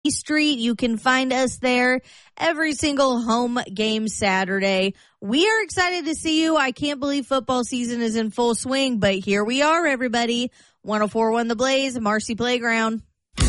T Street. You can find us there every single home game Saturday. We are excited to see you. I can't believe football season is in full swing, but here we are, everybody. 104.1 The Blaze, Marcy Playground.